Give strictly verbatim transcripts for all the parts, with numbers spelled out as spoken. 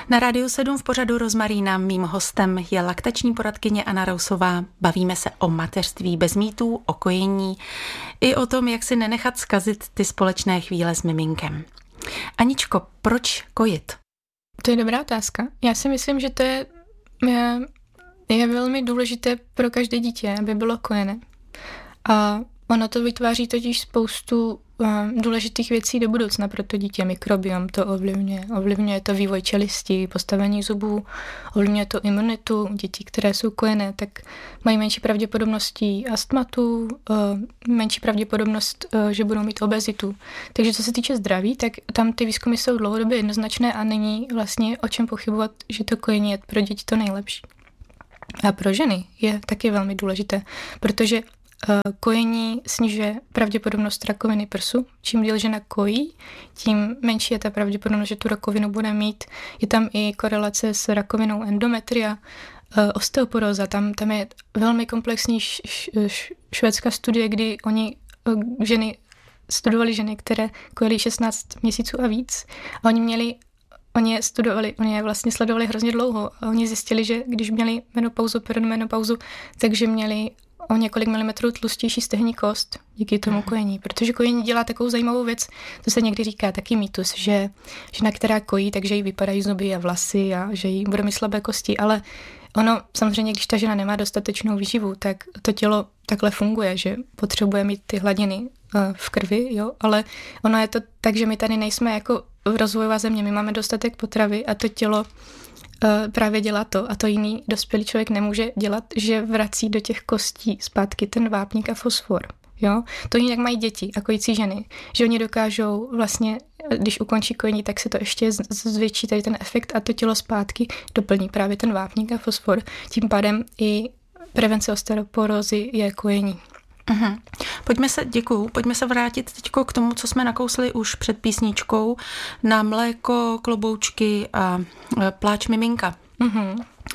Na Rádiu sedm v pořadu Rozmarína mým hostem je laktační poradkyně Anna Rousová. Bavíme se o mateřství bez mýtů, o kojení i o tom, jak si nenechat zkazit ty společné chvíle s miminkem. Aničko, proč kojit? To je dobrá otázka. Já si myslím, že to je, je, je velmi důležité pro každé dítě, aby bylo kojené. A ono to vytváří totiž spoustu um, důležitých věcí do budoucna pro to dítě. Mikrobiom to ovlivňuje. Ovlivňuje to vývoj čelisti, postavení zubů, ovlivňuje to imunitu. Děti, které jsou kojené, tak mají menší pravděpodobností astmatu, uh, menší pravděpodobnost, uh, že budou mít obezitu. Takže co se týče zdraví, tak tam ty výzkumy jsou dlouhodobě jednoznačné a není vlastně o čem pochybovat, že to kojení je pro děti to nejlepší. A pro ženy je taky velmi důležité, protože kojení snižuje pravděpodobnost rakoviny prsu. Čím díl žena kojí, tím menší je ta pravděpodobnost, že tu rakovinu bude mít. Je tam i korelace s rakovinou endometria, osteoporóza. Tam, tam je velmi komplexní š, š, švédská studie, kdy oni ženy studovali ženy, které kojily šestnáct měsíců a víc. A oni měli Oni je studovali, oni je vlastně sledovali hrozně dlouho a oni zjistili, že když měli menopauzu, perimenopauzu, takže měli o několik milimetrů tlustější stehní kost díky tomu kojení, protože kojení dělá takovou zajímavou věc, to se někdy říká taky mýtus, že žena, která kojí, takže jí vypadají zuby a vlasy a že jí bude mít slabé kosti, ale ono samozřejmě, když ta žena nemá dostatečnou výživu, tak to tělo takhle funguje, že potřebuje mít ty hladiny v krvi, jo, ale ono je to tak, že my tady nejsme jako v rozvojová země, my máme dostatek potravy a to tělo uh, právě dělá to a to jiný dospělý člověk nemůže dělat, že vrací do těch kostí zpátky ten vápník a fosfor, jo. To jinak mají děti a kojící ženy, že oni dokážou vlastně, když ukončí kojení, tak se to ještě zvětší tady ten efekt a to tělo zpátky doplní právě ten vápník a fosfor. Tím pádem i prevence osteoporózy je kojení. Uhum. Pojďme se, děkuju, pojďme se vrátit teďko k tomu, co jsme nakousli už před písničkou, na mléko, kloboučky a pláč miminka. Uhum.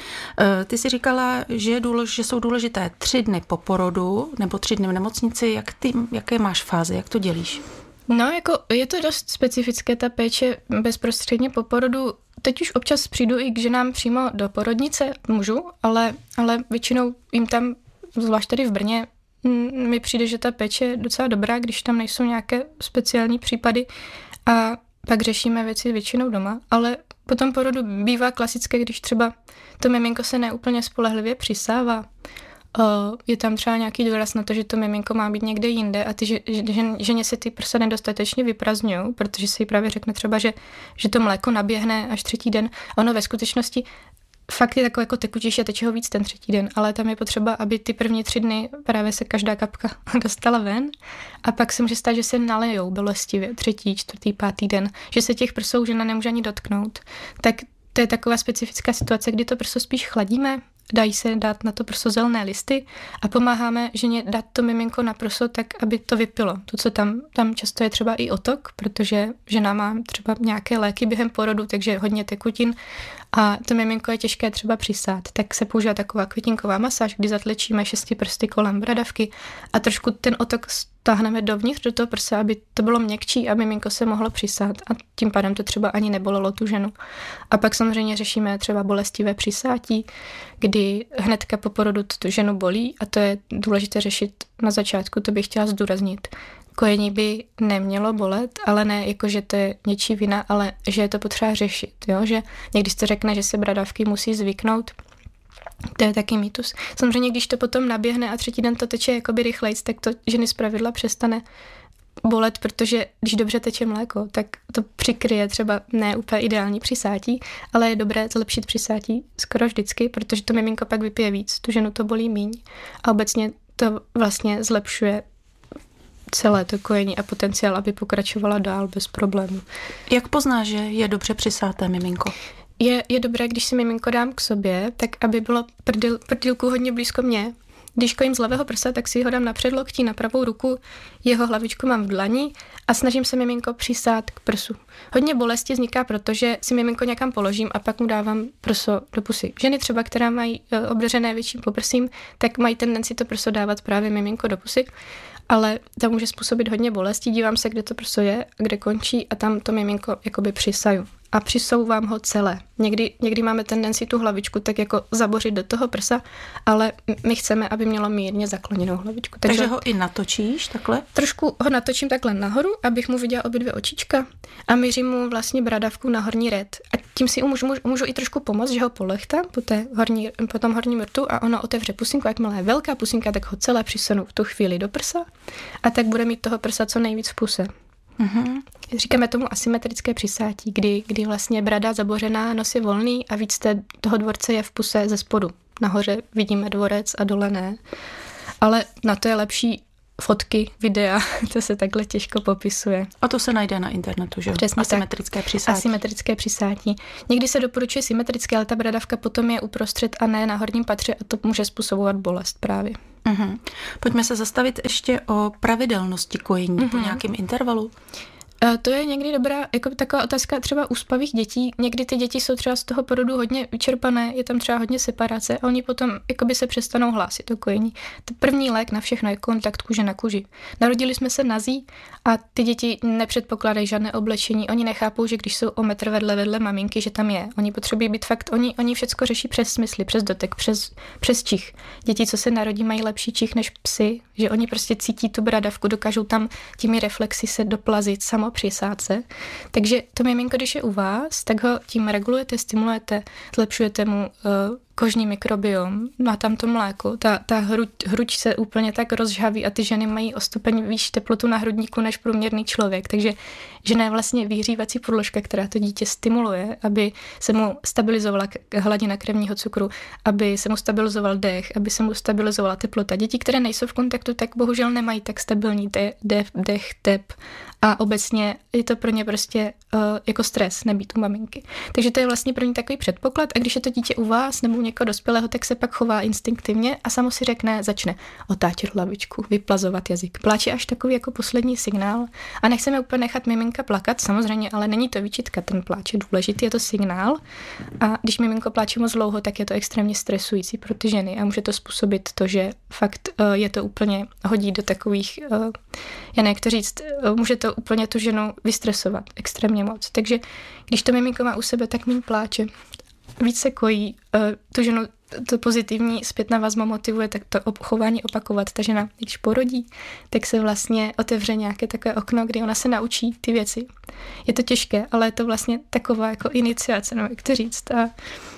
Ty jsi říkala, že, je důlež, že jsou důležité tři dny po porodu nebo tři dny v nemocnici. Jak ty, jaké máš fáze, jak to dělíš? No, jako je to dost specifické, ta péče bezprostředně po porodu. Teď už občas přijdu i k ženám přímo do porodnice, můžu, ale, ale většinou jim tam, zvlášť tady v Brně, mi přijde, že ta péče je docela dobrá, když tam nejsou nějaké speciální případy a pak řešíme věci většinou doma, ale po tom porodu bývá klasické, když třeba to miminko se neúplně spolehlivě přisává. Je tam třeba nějaký důraz na to, že to miminko má být někde jinde a ty, že, že, ženě se ty prsa nedostatečně vyprazňují, protože si právě řekne třeba, že, že to mléko naběhne až třetí den. Ono ve skutečnosti fakt je takové jako tekutější a teče ho víc ten třetí den, ale tam je potřeba, aby ty první tři dny právě se každá kapka dostala ven a pak se může stát, že se nalejou bolestivě třetí, čtvrtý, pátý den, že se těch prsou žena nemůže ani dotknout. Tak to je taková specifická situace, kdy to prso spíš chladíme, dají se dát na to prso zelené listy a pomáháme ženě dát to miminko na prso tak, aby to vypilo. To, co tam, tam často je třeba i otok, protože žena má třeba nějaké léky během porodu, takže hodně tekutin a to miminko je těžké třeba přisát. Tak se používá taková květinková masáž, kdy zatlečíme šesti prsty kolem bradavky a trošku ten otok stáhneme dovnitř do toho prsa, aby to bylo měkčí a miminko se mohlo přisát a tím pádem to třeba ani nebolelo tu ženu. A pak samozřejmě řešíme třeba bolestivé přisátí, kdy hnedka po porodu tu ženu bolí a to je důležité řešit na začátku, to bych chtěla zdůraznit. Kojení by nemělo bolet, ale ne jako, že to je něčí vina, ale že je to potřeba řešit, jo? Že někdy se řekne, že se bradavky musí zvyknout, to je taky mýtus. Samozřejmě, když to potom naběhne a třetí den to teče jakoby rychlejc, tak to ženy zpravidla přestane bolet, protože když dobře teče mléko, tak to přikryje třeba ne úplně ideální přisátí, ale je dobré zlepšit přisátí skoro vždycky, protože to miminko pak vypije víc, tu ženu to bolí míň a obecně to vlastně zlepšuje celé to kojení a potenciál, aby pokračovala dál bez problémů. Jak poznáš, že je dobře přisáté miminko? Je, je dobré, když si miminko dám k sobě, tak aby bylo prdil, prdilku hodně blízko mě. Když kojím z levého prsa, tak si ho dám na předloktí, na pravou ruku, jeho hlavičku mám v dlani a snažím se miminko přisát k prsu. Hodně bolesti vzniká, protože si miminko někam položím a pak mu dávám prso do pusy. Ženy třeba, která mají obdařené větším poprsím, tak mají tendenci to prso dávat právě miminko do pusy, ale to může způsobit hodně bolesti. Dívám se, kde to prso je, kde končí a tam to miminko jakoby přisaju. a přisouvám ho celé. Někdy, někdy máme tendenci tu hlavičku tak jako zabořit do toho prsa, ale my chceme, aby mělo mírně zakloněnou hlavičku. Takže, Takže ho i natočíš takhle? Trošku ho natočím takhle nahoru, abych mu viděla obě dvě očička a mířím mu vlastně bradavku na horní red. A tím si můžu, můžu, můžu i trošku pomoct, že ho polechtám po, té horní, po tom horním rtu a ono otevře pusinku. Jakmile je velká pusinka, tak ho celé přisunu v tu chvíli do prsa a tak bude mít toho prsa co nejvíc v puse. Mm-hmm. Říkáme tomu asymetrické přisátí, kdy, kdy vlastně brada zabořená, nos je volný a víc té, toho dvorce je v puse ze spodu. Nahoře vidíme dvorec a dole ne. Ale na to je lepší fotky, videa, to se takhle těžko popisuje. A to se najde na internetu, že? Přesně asymetrické tak. přisátí. Asymetrické přisátí. Někdy se doporučuje symetrické, ale ta bradavka potom je uprostřed a ne na horním patře a to může způsobovat bolest právě. Uh-huh. Pojďme se zastavit ještě o pravidelnosti kojení uh-huh. po nějakém intervalu. To je někdy dobrá, jako taková otázka třeba u spavých dětí. Někdy ty děti jsou třeba z toho porodu hodně vyčerpané, je tam třeba hodně separace a oni potom jakoby se přestanou hlásit o kojení. To první lék na všechno je kontakt kůže na kůži. Narodili jsme se nazí a ty děti nepředpokládají žádné oblečení. Oni nechápou, že když jsou o metr vedle vedle maminky, že tam je. Oni potřebují být fakt, oni, oni všecko řeší přes smysly, přes dotek, přes, přes čich. Děti, co se narodí, mají lepší čich než psy, že oni prostě cítí tu bradavku, dokážou tam těmi reflexy se doplazit samo při sádce. Takže to miminko, když je u vás, tak ho tím regulujete, stimulujete, zlepšujete mu uh, kožní mikrobiom, má tam to mléko, ta, ta hruď, hruď se úplně tak rozžhaví a ty ženy mají o stupeň výš teplotu na hrudníku než průměrný člověk, takže žena je vlastně vyhřívací podložka, která to dítě stimuluje, aby se mu stabilizovala hladina krevního cukru, aby se mu stabilizoval dech, aby se mu stabilizovala teplota. Děti, které nejsou v kontaktu, tak bohužel nemají tak stabilní dech, dech tep a obecně je to pro ně prostě uh, jako stres nebýt u maminky. Takže to je vlastně první takový předpoklad a když je to dítě u vás nebo u někoho dospělého, tak se pak chová instinktivně a samo si řekne, začne otáčet hlavičku, vyplazovat jazyk. Pláč je až takový jako poslední signál a nechceme úplně nechat miminka plakat, samozřejmě, ale není to výčitka, ten pláč je důležitý, je to signál a když miminko pláče moc dlouho, tak je to extrémně stresující pro ty ženy a může to způsobit to, že fakt uh, je to úplně hodí do takových, uh, já ne, jak to říct, uh, může to úplně tu ženu vystresovat extrémně moc. Takže když to miminko má u sebe, tak méně pláče, víc se kojí, uh, tu ženu to pozitivní zpětná vazba motivuje, tak to chování opakovat. Ta žena, když porodí, tak se vlastně otevře nějaké takové okno, kdy ona se naučí ty věci. Je to těžké, ale je to vlastně taková jako iniciace, no, jak to říct. A,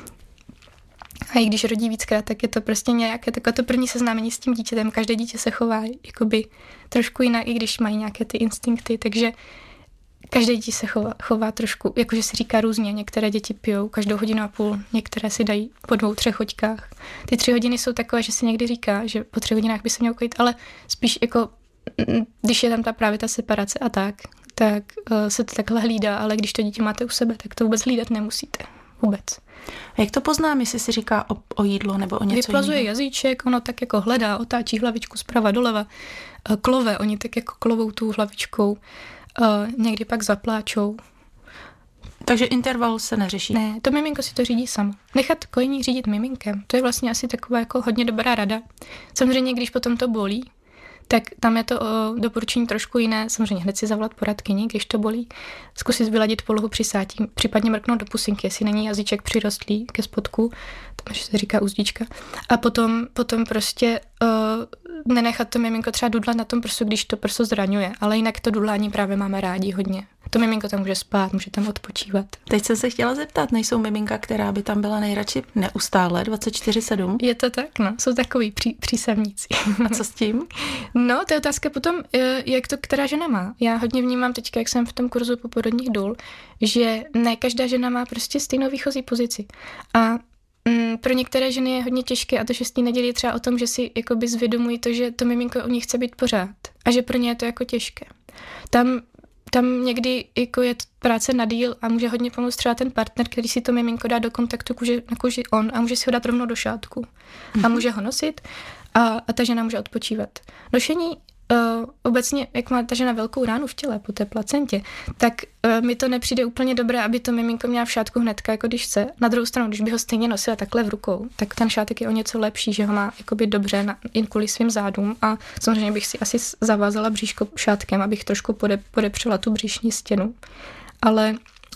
a i když rodí víckrát, tak je to prostě nějaké takové to první seznámení s tím dítětem. Každé dítě se chová jakoby trošku jinak, i když mají nějaké ty instinkty, takže každé dítě se chová, chová trošku, jakože se říká různě. Některé děti pijou každou hodinu a půl, některé si dají po dvou, třech hoďkách. Ty tři hodiny jsou takové, že se někdy říká, že po třech hodinách by se mělo kojit, ale spíš jako, když je tam ta právě ta separace a tak, tak uh, se to takhle hlídá, ale když to dítě máte u sebe, tak to vůbec hlídat nemusíte. Vůbec. A jak to poznám, jestli si říká o, o jídlo nebo o něco Vyplazuje jiného? jazyček, ono tak jako hledá, otáčí hlavičku zprava doleva, klove, oni tak jako klovou tu hlavičkou, Uh, někdy pak zapláčou. Takže interval se neřeší? Ne, to miminko si to řídí samo. Nechat kojení řídit miminkem, to je vlastně asi taková jako hodně dobrá rada. Samozřejmě, když potom to bolí, tak tam je to o doporučení trošku jiné. Samozřejmě hned si zavolat poradkyni, když to bolí. Zkusit vyladit polohu přisátí, případně mrknout do pusinky, jestli není jazyček přirostlý ke spodku, tam se říká uzdička. A potom, potom prostě uh, nenechat to miminko třeba dudlat na tom prsu, když to prso zraňuje, ale jinak to dudlání právě máme rádi hodně. To miminko tam může spát, může tam odpočívat. Teď jsem se chtěla zeptat, nejsou miminka, která by tam byla nejradši neustále dvacet čtyři sedm? Je to tak, no, jsou takový pří, přísavníci. A co s tím? No, to je otázka potom, jak to která žena má. Já hodně vnímám teďka, jak jsem v tom kurzu poporodních důl, že ne každá žena má prostě stejnou výchozí pozici. A mm, pro některé ženy je hodně těžké a to šestý nedělí třeba o tom, že si jakoby zvědomují to, že to miminko u nich chce být pořád a že pro ně je to jako těžké. Tam Tam někdy jako je práce na díl a může hodně pomoct třeba ten partner, který si to miminko dá do kontaktu kůže, na kůži on a může si ho dát rovnou do šátku. Mm-hmm. A může ho nosit a, a ta žena může odpočívat. Nošení uh, obecně, jak má ta žena velkou ránu v těle po té placentě, tak uh, mi to nepřijde úplně dobré, aby to miminko měla v šátku hnedka, jako když chce. Na druhou stranu, když by ho stejně nosila takhle v rukou, tak ten šátek je o něco lepší, že ho má jakoby dobře na, jen kvůli svým zádům a samozřejmě bych si asi zavázala bříško šátkem, abych trošku pode, podepřela tu břišní stěnu. Ale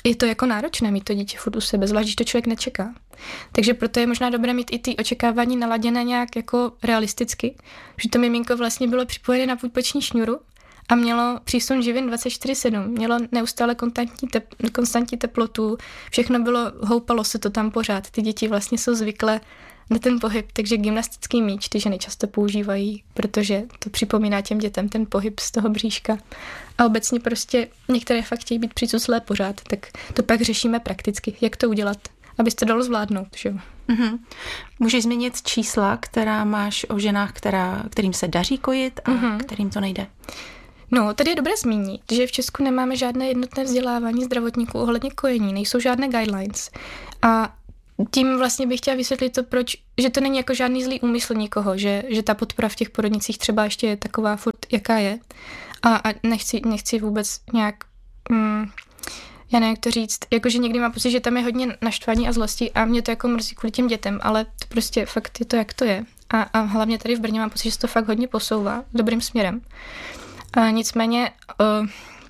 je to jako náročné mít to dítě furt u sebe, zvlášť, když to člověk nečeká. Takže proto je možná dobré mít i ty očekávání naladěné nějak jako realisticky, že to miminko vlastně bylo připojené na půjpoční šňůru a mělo přísun živin dvacet čtyři sedm, mělo neustále konstantní, tep, konstantní teplotu, všechno bylo, houpalo se to tam pořád, ty děti vlastně jsou zvyklé na ten pohyb, takže gymnastický míč ty ženy často používají, protože to připomíná těm dětem ten pohyb z toho bříška. A obecně prostě některé fakt chtějí být přicuclé pořád, tak to pak řešíme prakticky, jak to udělat, aby to dalo zvládnout. Že? Mm-hmm. Můžeš změnit čísla, která máš o ženách, která, kterým se daří kojit a mm-hmm. kterým to nejde? No, tady je dobré zmínit, že v Česku nemáme žádné jednotné vzdělávání zdravotníků ohledně kojení, nejsou žádné guidelines. A tím vlastně bych chtěla vysvětlit to, proč, že to není jako žádný zlý úmysl nikoho, že, že ta podpora v těch porodnicích třeba ještě je taková furt, jaká je. A, a nechci, nechci vůbec nějak, mm, já nevím, jak to říct, jakože někdy mám pocit, že tam je hodně naštvání a zlosti a mě to jako mrzí kvůli těm dětem, ale to prostě fakt je to, jak to je. A, a hlavně tady v Brně mám pocit, že se to fakt hodně posouvá dobrým směrem. A nicméně uh,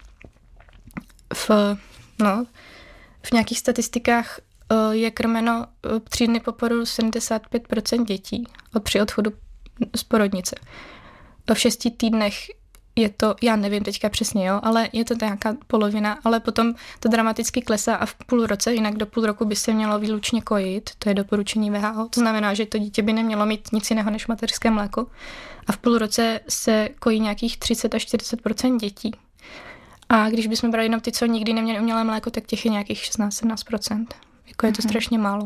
v, no, v nějakých statistikách je krmeno tři dny po porodu sedmdesát pět procent dětí při odchodu z porodnice. V šesti týdnech je to, já nevím teďka přesně, jo, ale je to nějaká polovina, ale potom to dramaticky klesá a v půl roce, jinak do půl roku by se mělo výlučně kojit, to je doporučení W H O, to znamená, že to dítě by nemělo mít nic jiného než mateřské mléko a v půl roce se kojí nějakých třicet až čtyřicet procent dětí. A když bychom brali jenom ty, co nikdy neměli umělé mléko, tak těch je nějakých šestnáct až sedmnáct procent. Jako je to mm-hmm. strašně málo.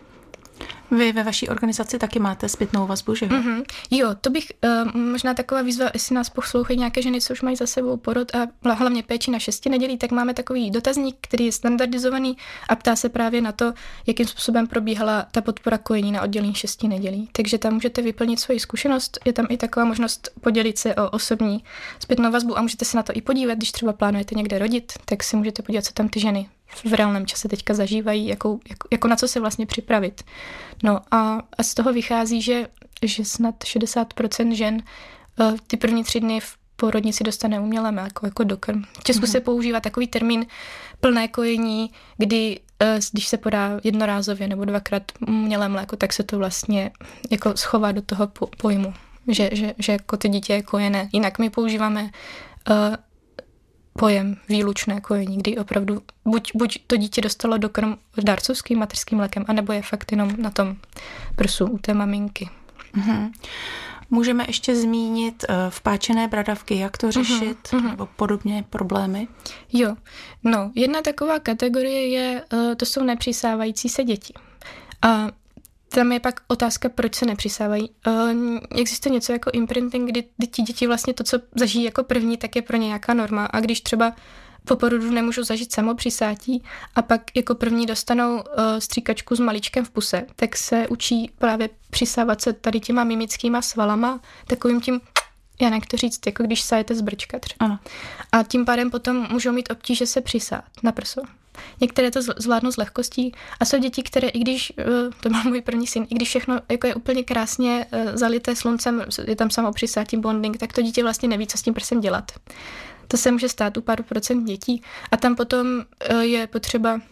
Vy ve vaší organizaci taky máte zpětnou vazbu, že jo? Mm-hmm. Jo, to bych, uh, možná taková výzva, jestli nás poslouchají nějaké ženy, co už mají za sebou porod a hlavně péči na šesti nedělí, tak máme takový dotazník, který je standardizovaný a ptá se právě na to, jakým způsobem probíhala ta podpora kojení na oddělení šesti nedělí. Takže tam můžete vyplnit svoji zkušenost, je tam i taková možnost podělit se o osobní zpětnou vazbu a můžete se na to i podívat, když třeba plánujete někde rodit, tak si můžete podívat, co tam ty ženy v reálném čase teďka zažívají, jako, jako, jako na co se vlastně připravit. No a, a z toho vychází, že, že snad šedesát procent žen uh, ty první tři dny v porodnici dostane umělé mléko jako dokrm. V Česku mm-hmm. se používá takový termín plné kojení, kdy uh, když se podá jednorázově nebo dvakrát umělé mléko, tak se to vlastně jako schová do toho po, pojmu, že, že, že jako to dítě je kojené. Jinak my používáme uh, pojem výlučné kojení, kdy opravdu buď, buď to dítě dostalo dokrm dárcovským mateřským mlékem, anebo je fakt jenom na tom prsu u té maminky. Mm-hmm. Můžeme ještě zmínit uh, vpáčené bradavky, jak to řešit, mm-hmm. nebo podobně problémy? Jo, no, jedna taková kategorie je, uh, to jsou nepřisávající se děti. A tam je pak otázka, proč se nepřisávají. Uh, existuje něco jako imprinting, kdy, kdy ti děti vlastně to, co zažijí jako první, tak je pro ně nějaká norma. A když třeba po porodu nemůžou zažít samopřisátí a pak jako první dostanou uh, stříkačku s maličkem v puse, tak se učí právě přisávat se tady těma mimickýma svalama, takovým tím, já nevím, jak to říct, jako když sajete z brčka třeba. Ano. A tím pádem potom můžou mít obtíže se přisát na prso. Některé to zvládnou s lehkostí a jsou děti, které, i když, to byl můj první syn, i když všechno jako je úplně krásně zalité sluncem, je tam samopřisátí bonding, tak to dítě vlastně neví, co s tím prsem dělat. To se může stát u pár procent dětí a tam potom je potřeba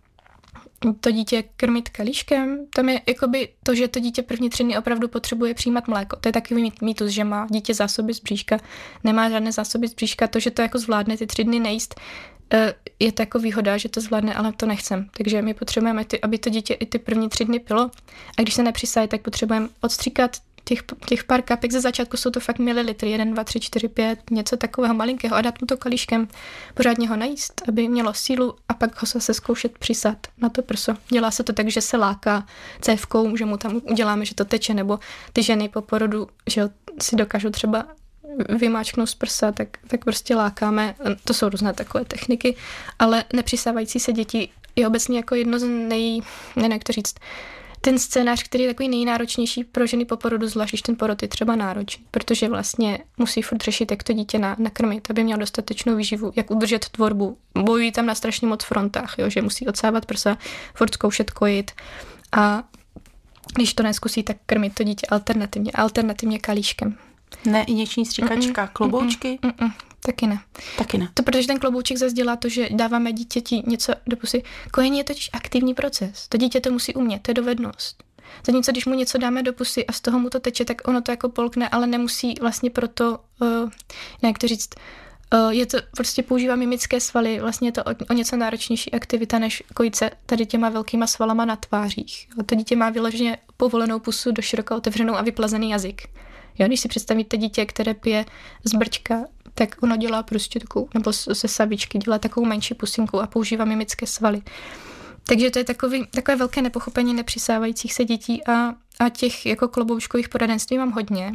to dítě krmit kalíškem. Tam je jakoby to, že to dítě první tři dny opravdu potřebuje přijímat mléko. To je takový mýtus, že má dítě zásoby z bříška, nemá žádné zásoby z bříška. To, že to jako zvládne ty tři dny nejíst, je to jako výhoda, že to zvládne, ale to nechcem. Takže my potřebujeme, ty, aby to dítě i ty první tři dny pilo. A když se nepřisaje, tak potřebujeme odstříkat těch, těch pár kapek. Ze začátku jsou to fakt mililitry, jeden, dva, tři, čtyři, pět, něco takového malinkého a dát mu to kalíškem, pořádně ho najíst, aby mělo sílu a pak ho se zkoušet přisát na to prso. Dělá se to tak, že se láká cévkou, že mu tam uděláme, že to teče, nebo ty ženy po porodu, že si dokážou třeba vymáčknout z prsa, tak, tak prostě lákáme. To jsou různé takové techniky, ale nepřisávající se děti je obecně jako jedno z nej... nevím, jak to říct. Ten scénář, který je takový nejnáročnější pro ženy po porodu, zvlášť když ten porod je třeba náročný, protože vlastně musí furt řešit, jak to dítě na, nakrmit, aby měl dostatečnou výživu, jak udržet tvorbu. Bojují tam na strašně moc frontách, jo, že musí odsávat prsa, furt zkoušet kojit a když to neskusí, tak krmit to dítě alternativně, alternativně kalíškem. Ne injekční stříkačka, mm-mm, kloboučky? Mm-mm, mm-mm. Taky ne. Taky ne. To protože ten klobouček zase dělá to, že dáváme dítěti něco do pusy. Kojení je totiž aktivní proces. To dítě to musí umět, to je dovednost. Zatímco, když mu něco dáme do pusy a z toho mu to teče, tak ono to jako polkne, ale nemusí vlastně proto, uh, jak to říct, uh, je to, prostě používá mimické svaly, vlastně je to o, o něco náročnější aktivita, než kojit se tady těma velkýma svalama na tvářích. To dítě má vyloženě povolenou pusu do široka otevřenou a vyplazený jazyk. Jo, když si představíte dítě, které pije z brčka, tak ono dělá prostě takovou, nebo se savičky, dělá takovou menší pusinku a používá mimické svaly. Takže to je takový, takové velké nepochopení nepřisávajících se dětí a, a těch jako kloboučkových poradenství mám hodně,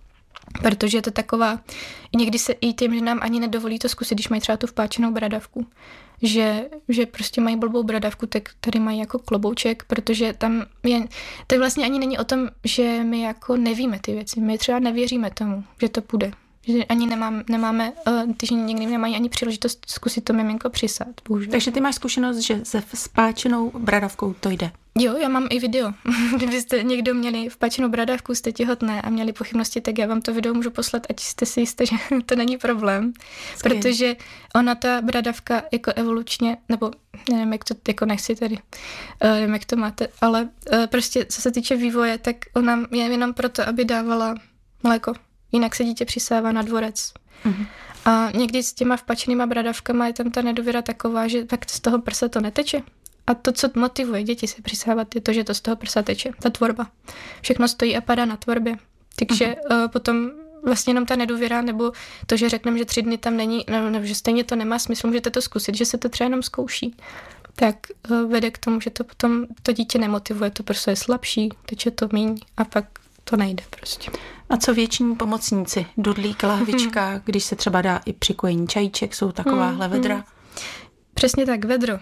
protože je to taková, někdy se i těm ženám ani nedovolí to zkusit, když mají třeba tu vpáčenou bradavku, že, že prostě mají blbou bradavku, tak tady mají jako klobouček, protože tam je, to vlastně ani není o tom, že my jako nevíme ty věci, my třeba nevěříme tomu, že to půjde. Že ani nemám, nemáme, uh, ty ženy někdy nemají ani příležitost zkusit to miminko přisát, bohužel. Takže ty máš zkušenost, že se spáčenou bradavkou to jde? Jo, já mám i video. Kdybyste někdo měli vpáčenou bradavku, jste těhotné a měli pochybnosti, tak já vám to video můžu poslat, ať jste si jistí, že to není problém. Skvěle. Protože ona ta bradavka jako evolučně, nebo nevím, jak to, jako nechci tady, uh, nevím, jak to máte, ale uh, prostě co se týče vývoje, tak ona je jenom proto, aby dávala mléko. Jinak se dítě přisává na dvorec. Mm-hmm. A někdy s těma vpačenýma bradavkama je tam ta nedůvěra taková, že tak z toho prsa to neteče. A to, co motivuje děti se přisávat, je to, že to z toho prsa teče. Ta tvorba. Všechno stojí a padá na tvorbě. Takže mm-hmm. uh, potom vlastně jenom ta nedůvěra, nebo to, že řekneme, že tři dny tam není, nebo, nebo že stejně to nemá smysl, můžete to zkusit, že se to třeba jenom zkouší. Tak uh, vede k tomu, že to potom to dítě nemotivuje, to prso je slabší, teče to míň a pak to nejde prostě. A co věční pomocníci? Dudlík, lahvička, mm. když se třeba dá i při kojení čajíček, jsou takováhle mm. vedra? Přesně tak, vedro.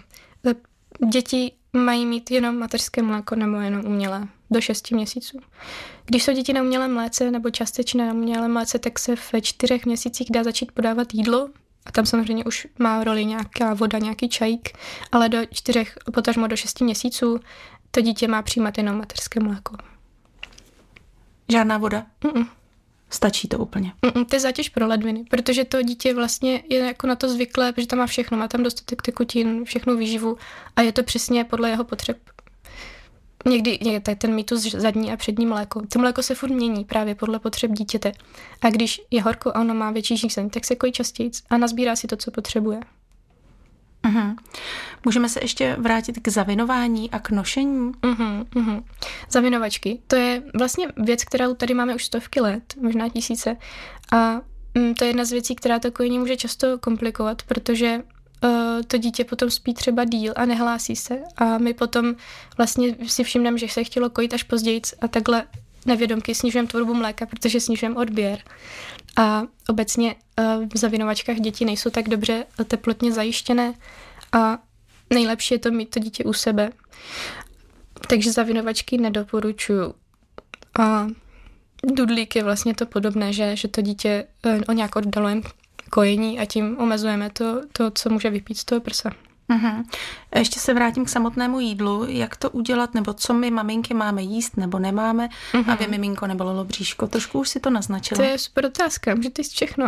Děti mají mít jenom mateřské mléko nebo jenom umělé do šesti měsíců. Když jsou děti na umělém mléce nebo částečně na umělém mléce, tak se ve čtyřech měsících dá začít podávat jídlo a tam samozřejmě už má roli nějaká voda, nějaký čajík, ale do čtyřech, potažmo do šesti měsíců to dítě má přijímat jenom mateřské mléko. Žádná voda? Mm-mm. Stačí to úplně? Mm-mm, to je zátěž pro ledviny, protože to dítě vlastně je jako na to zvyklé, protože tam má všechno, má tam dostatek tekutin, všechno výživu a je to přesně podle jeho potřeb. Někdy je ten mýtus zadní a přední mléko. To mléko se furt mění právě podle potřeb dítěte. A když je horko a ono má větší žízeň, tak se kojí častěji a nazbírá si to, co potřebuje. Uhum. Můžeme se ještě vrátit k zavinování a k nošení? Uhum, uhum. Zavinovačky, to je vlastně věc, kterou tady máme už stovky let, možná tisíce. A mm, to je jedna z věcí, která to kojení může často komplikovat, protože uh, to dítě potom spí třeba díl a nehlásí se. A my potom vlastně si všimneme, že se chtělo kojit až později a takhle nevědomky snižujeme tvorbu mléka, protože snižujeme odběr. A obecně v zavinovačkách děti nejsou tak dobře teplotně zajištěné a nejlepší je to mít to dítě u sebe. Takže zavinovačky nedoporučuju. A dudlík je vlastně to podobné, že, že to dítě o nějak oddalujeme kojení a tím omezujeme to, to, co může vypít z toho prsa. Uhum. Ještě se vrátím k samotnému jídlu. Jak to udělat, nebo co my maminky máme jíst, nebo nemáme, uhum. aby miminko nebolelo bříško? Trošku už si to naznačila. To je super otázka, můžete jíst všechno.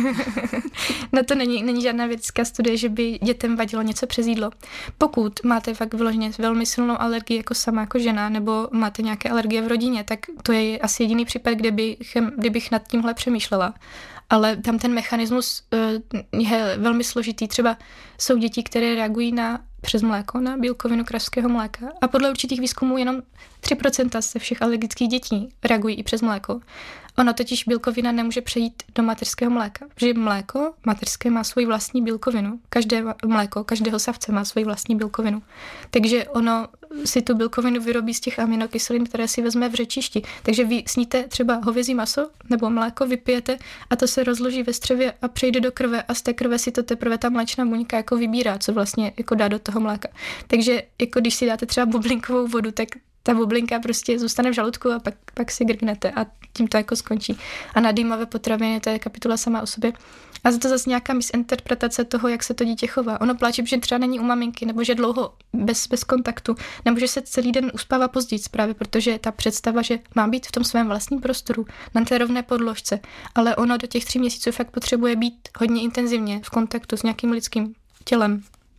Na to není, není žádná vědecká studie, že by dětem vadilo něco přes jídlo. Pokud máte fakt vyloženě velmi silnou alergii jako sama jako žena, nebo máte nějaké alergie v rodině, tak to je asi jediný případ, kde bych, kdybych nad tímhle přemýšlela. Ale tam ten mechanismus uh, je velmi složitý. Třeba jsou děti, které reagují na, přes mléko na bílkovinu kravského mléka. A podle určitých výzkumů jenom tři procenta ze všech alergických dětí reagují i přes mléko. Ono totiž bílkovina nemůže přejít do mateřského mléka. Protože mléko mateřské má svoji vlastní bílkovinu. Každé mléko, každého savce má svoji vlastní bílkovinu. Takže ono si tu bílkovinu vyrobí z těch aminokyselin, které si vezme v řečišti. Takže vy sníte třeba hovězí maso nebo mléko, vypijete a to se rozloží ve střevě a přejde do krve a z té krve si to teprve ta mléčná buňka jako vybírá, co vlastně jako dá do toho mléka. Takže jako když si dáte třeba bublinkovou vodu, tak ta bublinka prostě zůstane v žaludku a pak, pak si grgnete a tím to jako skončí. A nadýmavé potraviny, to je kapitula sama o sobě. A za to zase nějaká misinterpretace toho, jak se to dítě chová. Ono pláče, že třeba není u maminky, nebo že dlouho bez, bez kontaktu, nebo že se celý den uspává později právě, protože ta představa, že má být v tom svém vlastním prostoru, na té rovné podložce, ale ono do těch tří měsíců fakt potřebuje být hodně intenzivně v kontaktu s nějakým lidským tělem.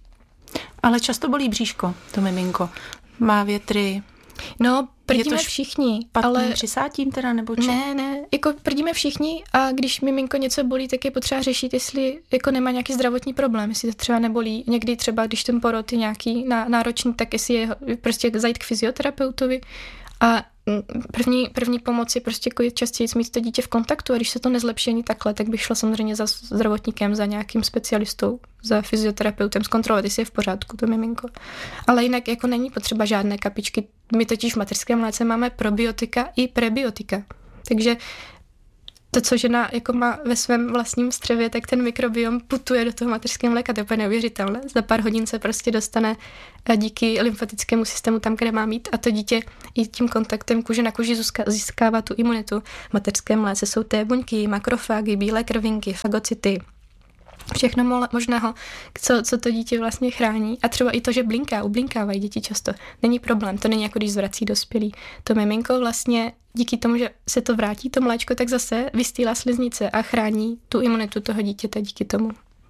Ale často bolí bříško, to miminko. Má větry. No, prdíme všichni, ale přisátím teda, nebo či? Ne, ne, jako prdíme všichni a když miminko něco bolí, tak je potřeba řešit, jestli jako nemá nějaký zdravotní problém, jestli to třeba nebolí. Někdy třeba, když ten porod je nějaký náročný, tak jestli je prostě zajít k fyzioterapeutovi a První, první pomoc je prostě jako častěji mít to dítě v kontaktu a když se to nezlepší ani takhle, tak bych šla samozřejmě za zdravotníkem, za nějakým specialistou, za fyzioterapeutem, zkontrolovat, jestli je v pořádku to miminko. Ale jinak jako není potřeba žádné kapičky. My totiž v mateřském mléce máme probiotika i prebiotika. Takže to, co žena jako má ve svém vlastním střevě, tak ten mikrobiom putuje do toho mateřského mléka, to je úplně neuvěřitelné. Za pár hodin se prostě dostane díky lymfatickému systému tam, kde má mít a to dítě i tím kontaktem kůže na kůži získává tu imunitu. V mateřském mléce jsou té buňky, makrofágy, bílé krvinky, fagocyty, všechno možného, co, co to dítě vlastně chrání. A třeba i to, že blinká, ublinkávají děti často. Není problém, to není jako když zvrací dospělý. To miminko vlastně díky tomu, že se to vrátí, to mléčko, tak zase vystýlá sliznice a chrání tu imunitu toho dítěte díky tomu.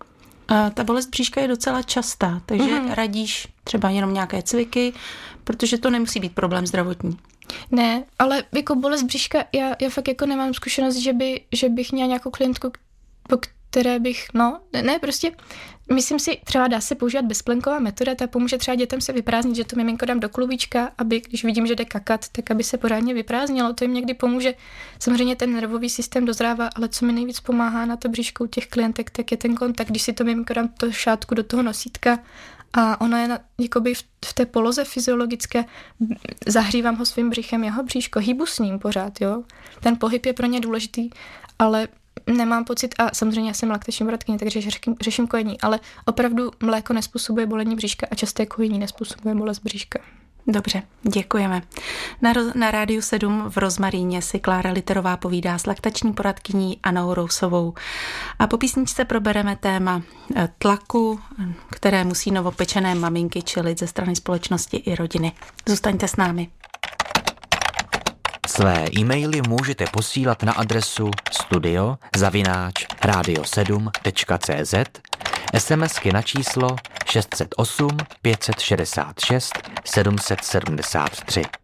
A ta bolest bříška je docela častá, takže mm-hmm. radíš třeba jenom nějaké cviky, protože to nemusí být problém zdravotní. Ne, ale jako bolest bříška, já, já fakt jako nemám zkušenost, že, by, že bych měla nějakou klientku, po které bych, no, ne, prostě myslím si, třeba dá se používat bezplenková metoda, ta pomůže třeba dětem se vyprázdnit, že to miminko dám do klubička, aby, když vidím, že jde kakat, tak aby se pořádně vyprázdnilo, to jim někdy pomůže. Samozřejmě ten nervový systém dozrává, ale co mi nejvíc pomáhá na to bříško u těch klientek, tak je ten kontakt, když si to miminko dám to šátku do toho nosítka a ono je na, jakoby v, v té poloze fyziologické, zahřívám ho svým břichem, jeho bříško, hýbu s ním pořád, jo. Ten pohyb je pro ně důležitý, ale nemám pocit, a samozřejmě já jsem laktační poradkyně, takže řeším, řeším kojení, ale opravdu mléko nezpůsobuje bolení bříška a časté kojení nezpůsobuje bolest bříška. Dobře, děkujeme. Na, na Rádiu sedm v Rozmaríně si Klára Literová povídá s laktační poradkyní Annou Rousovou. A po písničce probereme téma tlaku, které musí novopečené maminky čelit ze strany společnosti i rodiny. Zůstaňte s námi. Své e-maily můžete posílat na adresu studio zavináč radio sedm tečka cé zet, SMSky na číslo šest set osm pět set šedesát šest sedm set sedmdesát tři.